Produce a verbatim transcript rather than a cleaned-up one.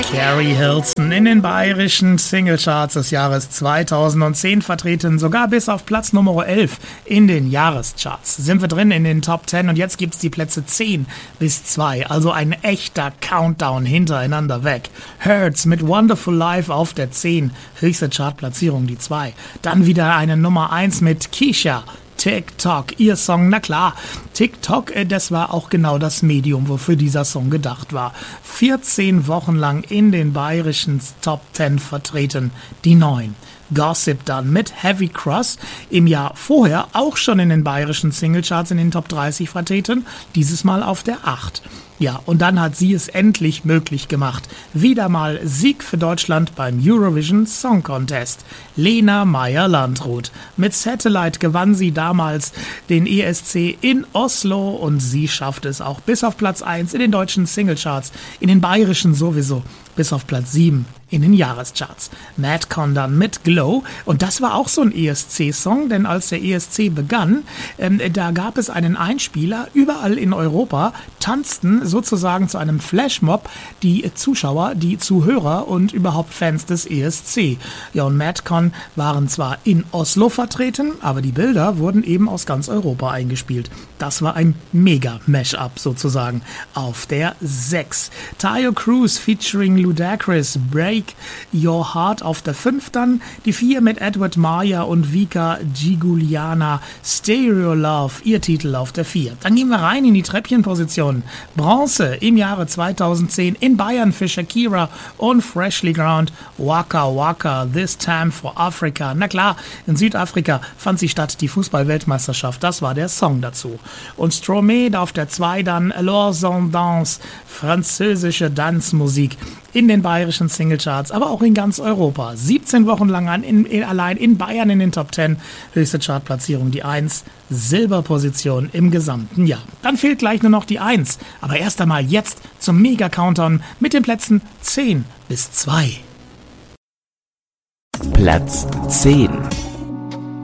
Sherry Hilson in den bayerischen Singlecharts des Jahres zweitausendzehn vertreten, sogar bis auf Platz Nummer elf in den Jahrescharts. Sind wir drin in den Top zehn und jetzt gibt's die Plätze zehn bis zwei, also ein echter Countdown hintereinander weg. Hurts mit Wonderful Life auf der zehn, höchste Chartplatzierung die zwei. Dann wieder eine Nummer eins mit Keisha. TikTok, ihr Song, na klar, TikTok, das war auch genau das Medium, wofür dieser Song gedacht war. vierzehn Wochen lang in den bayerischen Top zehn vertreten, die neun. Gossip dann mit Heavy Cross, im Jahr vorher auch schon in den bayerischen Singlecharts in den Top dreißig vertreten, dieses Mal auf der acht. Ja, und dann hat sie es endlich möglich gemacht. Wieder mal Sieg für Deutschland beim Eurovision Song Contest. Lena Meyer-Landrut. Mit Satellite gewann sie damals den E S C in Oslo und sie schafft es auch bis auf Platz eins in den deutschen Singlecharts, in den bayerischen sowieso, bis auf Platz sieben in den Jahrescharts. Madcon dann mit Glow und das war auch so ein E S C-Song, denn als der E S C begann, ähm, da gab es einen Einspieler, überall in Europa tanzten sozusagen zu einem Flashmob die Zuschauer, die Zuhörer und überhaupt Fans des E S C. Ja, und Madcon waren zwar in Oslo vertreten, aber die Bilder wurden eben aus ganz Europa eingespielt. Das war ein Mega-Mash-up sozusagen. Auf der sechs. Tayo Cruz featuring Ludacris, Break Your Heart auf der fünf dann. Die vier mit Edward Maya und Vika Giguliana, Stereo Love, ihr Titel auf der vier. Dann gehen wir rein in die Treppchenpositionen. Bronze im Jahre zweitausendzehn in Bayern für Shakira und Freshly Ground, Waka Waka, This Time for Africa. Na klar, in Südafrika fand sie statt, die Fußball-Weltmeisterschaft, das war der Song dazu. Und Stromae auf der zwei dann Alors on danse, französische Tanzmusik in den bayerischen Singlecharts, aber auch in ganz Europa. siebzehn Wochen lang an, in, in, allein in Bayern in den Top zehn, höchste Chartplatzierung die eins, Silberposition im gesamten Jahr. Dann fehlt gleich nur noch die eins, aber erst einmal jetzt zum Mega-Countdown mit den Plätzen zehn bis zwei. Platz zehn.